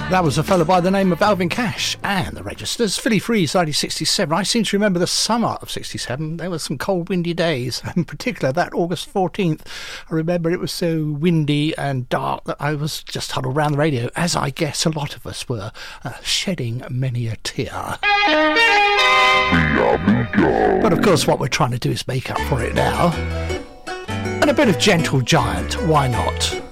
That was a fellow by the name of Alvin Cash and the Registers. Philly Freeze, 1967. I seem to remember the summer of 67. There were some cold, windy days. In particular, that August 14th. I remember it was so windy and dark that I was just huddled around the radio, as I guess a lot of us were, shedding many a tear. But of course, what we're trying to do is make up for it now. And a bit of Gentle Giant, why not?